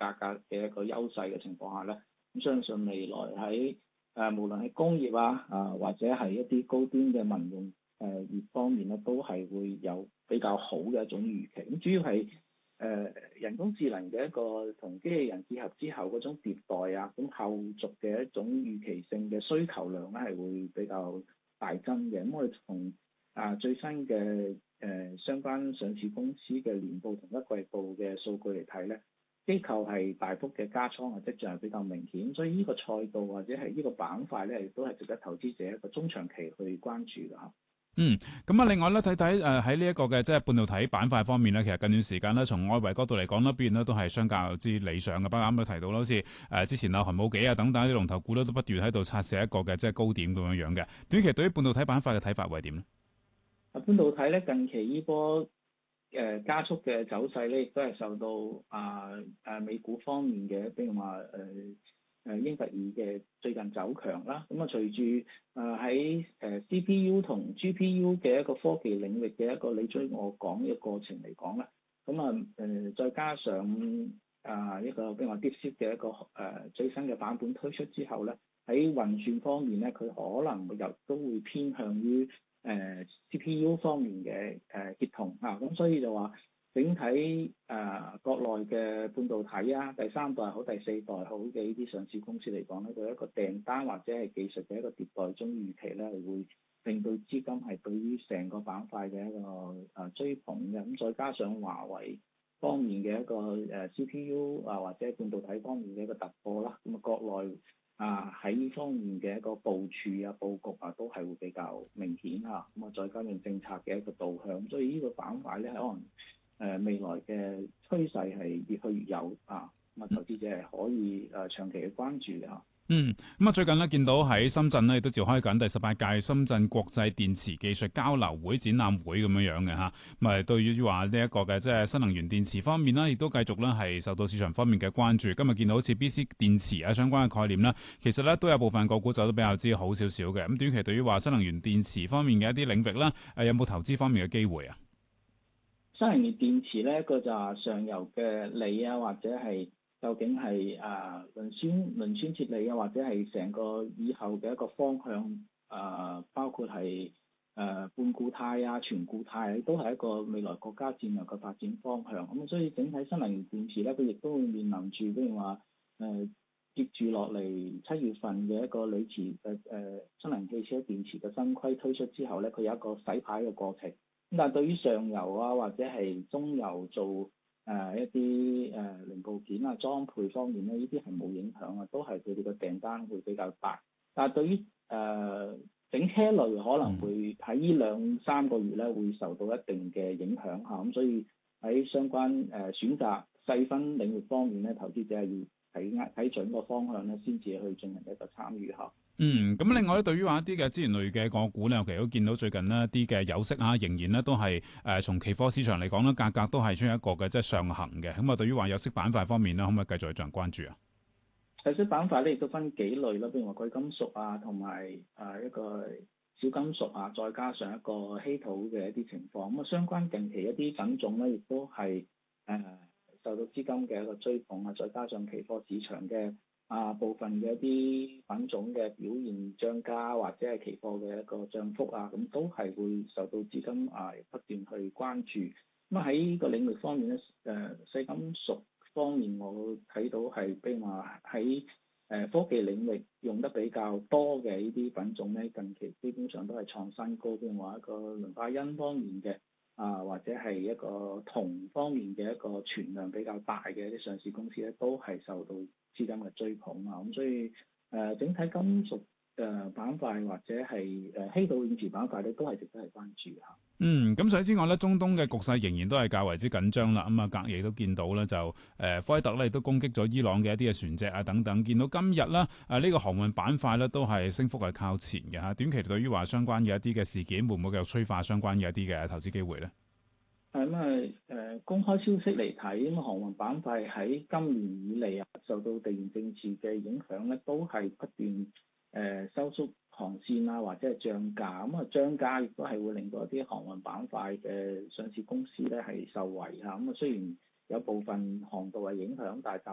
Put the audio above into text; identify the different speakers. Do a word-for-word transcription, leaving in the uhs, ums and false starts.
Speaker 1: 價格嘅一個優勢嘅情況下咧，咁相信未來喺誒、呃、無論係工業啊啊或者係一啲高端嘅民用誒、呃、業方面咧，都係會有比較好嘅一種預期。咁主要係誒、呃、人工智能嘅一個同機器人結合之後嗰種迭代啊，咁後續嘅一種預期性嘅需求量咧係會比較大增嘅。咁我哋從啊最新嘅誒、呃、相關上市公司嘅年報同一季報嘅數據嚟睇咧，機構係大幅嘅加倉嘅跡象係比較明顯，所以呢個賽道或者係呢個板塊咧，亦都係值得投資者一個中長期去關注㗎嚇。
Speaker 2: 嗯，咁啊，另外咧睇睇誒喺呢一個嘅即係半導體板塊方面咧，其實近段時間咧，從外圍角度嚟講咧，表現咧都係相較之理想嘅。不過啱啱提到啦，好似誒之前啊韓武紀啊等等啲龍頭股咧，都不斷喺度測試一個嘅即係高點咁樣樣嘅。短期對於半導體板塊嘅睇法會係點咧？
Speaker 1: 啊，半導體咧近期呢波誒、呃、加速嘅走勢咧，亦都係受到啊誒、呃、美股方面嘅，比如話誒誒英特爾嘅最近走強啦。咁啊，隨住誒喺誒 C P U 同 G P U 嘅一個科技領域嘅一個你追我趕嘅過程嚟講咧，咁啊誒再加上啊一個比如話 DeepSeek 嘅一個誒、呃、最新嘅版本推出之後咧，喺運算方面咧，佢可能又都會偏向於誒、呃、C P U 方面嘅誒協同啊，咁所以就話整體誒、呃、國內嘅半導體啊，第三代好、第四代好嘅呢啲上市公司嚟講咧，佢一個訂單或者係技術嘅一個迭代中預期咧，係會令到資金係對於成個板塊嘅一個誒、呃、追捧嘅。咁再加上華為方面嘅一個誒 C P U 啊，或者半導體方面嘅一個突破啦，咁啊國內啊喺呢方面嘅一個部署啊、佈局啊，都係會比較明顯嚇。咁啊，再加上政策嘅一個導向，所以呢個板塊咧，可能誒、呃、未來嘅趨勢係越去越有啊。咁啊，投資者係可以誒、呃、長期嘅關注嘅嚇。
Speaker 2: 嗯，咁啊，最近咧見到喺深圳咧亦都召開緊第十八屆深圳國際電池技術交流會展覽會咁樣樣嘅嚇，咁啊對於話呢一個嘅即係新能源電池方面啦，亦都繼續咧係受到市場方面嘅關注。今日見到好似 B C 電池啊相關嘅概念啦，其實咧都有部分個股走得比較之好少少嘅。咁短期對於話新能源電池方面嘅一啲領域啦，誒有冇投資方面嘅機會啊？
Speaker 1: 新能源電池咧，個就係上游嘅鋰啊，或者係。究竟係啊磷酸磷酸鐵鋰啊，或者係成個以後嘅一個方向啊，包括係誒、啊、半固態啊、全固態，都係一個未來國家戰略嘅發展方向。咁所以整體新能源電池咧，佢亦都會面臨住，譬如話誒接住落嚟七月份嘅一個鋰池嘅誒新能源汽車電池嘅新規推出之後咧，佢有一個洗牌嘅過程。咁但係對於上游啊，或者係中游做誒、呃、一啲誒、呃、零部件啊、裝配方面咧，呢啲係冇影響啊，都係佢哋嘅訂單會比較大。但係對於誒、呃、整車類可能會喺呢兩三個月咧會受到一定嘅影響嚇，咁、啊、所以喺相關誒、呃、選擇細分領域方面咧，投資者係要睇睇準個方向咧，先至去進行一個參與嚇。
Speaker 2: 嗯，咁另外咧，對於話一啲嘅資源類嘅個股咧，尤其都見到最近呢啲嘅有息啊，仍然咧都係誒從期貨市場嚟講咧，價格都係出現一個嘅即係上行嘅。咁啊，對於話有息板塊方面咧，可唔可以繼續去進行關注啊？
Speaker 1: 有息板塊咧亦都分幾類啦，譬如話貴金屬啊，同埋誒一個小金屬啊，再加上一個稀土嘅一啲情況。咁啊，相關近期一啲品種咧，亦都係誒、呃、受到資金嘅一個追捧啊，再加上期貨市場嘅。啊，部分嘅一啲品種嘅表現漲價，或者係期貨嘅一個漲幅啊，咁都係會受到資金啊不斷去關注。咁啊喺呢個領域方面咧，誒、呃、細金屬方面，我睇到係比如話喺誒科技領域用得比較多嘅呢啲品種咧，近期基本上都係創新高。譬如話一個磷化鈞方面嘅啊，或者係一個銅方面嘅一個存量比較大嘅一啲上市公司咧，都係受到資金嘅追捧啊，咁所以誒、呃、整體金屬誒板塊或者係誒稀土電池板塊咧，都係值得係關注嚇。
Speaker 2: 嗯，咁除此之外咧，中東嘅局勢仍然都係較為之緊張啦。咁啊，隔夜都見到咧，就誒、呃、科威特咧亦都攻擊咗伊朗嘅一啲嘅船隻啊等等。見到今日咧，誒、啊、呢、這個航運板塊咧都係升幅係靠前嘅嚇。短期對於話相關嘅一啲嘅事件，會唔會繼續催化相關嘅一啲嘅投資機會咧？係
Speaker 1: 咁啊誒公開消息嚟睇，咁航運板塊喺今年以嚟啊，受到地緣政治嘅影響咧，都係不斷誒、呃、收縮航線啊，或者係漲價。咁啊，漲價亦都係會令到一啲航運板塊嘅上市公司咧係受惠嚇。咁啊，雖然有部分航道係影響，但係